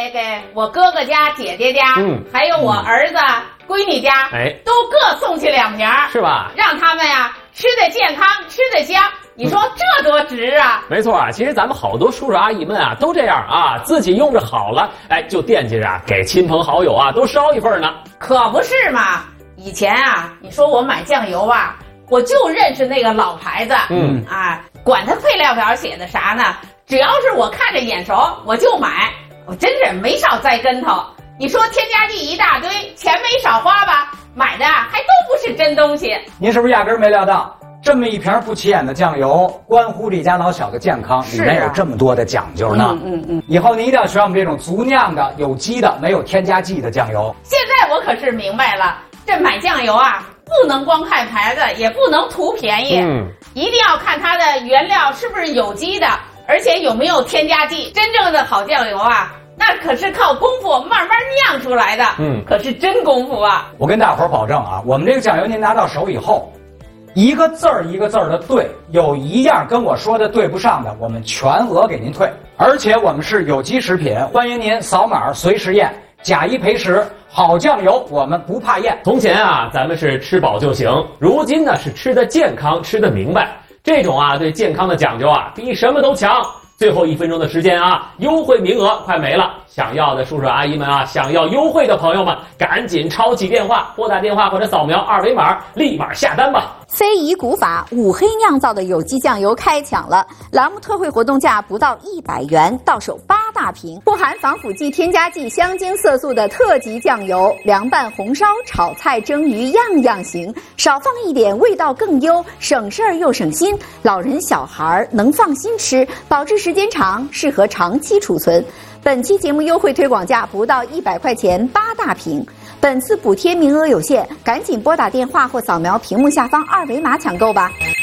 得给我哥哥家、姐姐家，还有我儿子、闺女家，都各送去2瓶， 是吧？ 让他们呀吃得健康，吃得香。你说这多值啊！ 没错啊，其实咱们好多叔叔阿姨们啊都这样啊，自己用着好了，就惦记着给亲朋好友啊都捎一份呢。 可不是嘛！以前啊，你说我买酱油吧，我就认识那个老牌子，管它配料表写的啥呢，只要是我看着眼熟，我就买，我真是没少栽跟头。你说添加剂一大堆，钱没少花吧？买的还都不是真东西。 您是不是压根儿没料到？这么一瓶不起眼的酱油，关乎这家老小的健康，里面有这么多的讲究呢。以后您一定要选我们这种足酿的、有机的、没有添加剂的酱油。 现在我可是明白了，这买酱油啊，不能光看牌子，也不能图便宜，一定要看它的原料是不是有机的，而且有没有添加剂。真正的好酱油啊，那可是靠功夫慢慢酿出来的，可是真功夫啊！ 我跟大伙儿保证啊，我们这个酱油您拿到手以后，一个字儿一个字儿的对，有一样跟我说的对不上的，我们全额给您退。而且我们是有机食品，欢迎您扫码随时验，假一赔10，好酱油我们不怕验。 从前啊，咱们是吃饱就行，如今呢是吃得健康，吃得明白。这种啊对健康的讲究啊，比什么都强。最后1分钟的时间啊，优惠名额快没了。想要的叔叔阿姨们啊，想要优惠的朋友们，赶紧抄起电话，拨打电话或者扫描2维码，立马下单吧。 非遗古法五黑酿造的有机酱油开抢了，栏目特惠活动价不到100元，到手8大瓶，不含防腐剂、添加剂、香精、色素的特级酱油，凉拌、红烧、炒菜、蒸鱼样样行，少放一点味道更优，省事儿又省心，老人小孩能放心吃，保质时间长，适合长期储存。本期节目优惠推广价不到100块钱8大瓶，本次补贴名额有限，赶紧拨打电话或扫描屏幕下方2维码抢购吧。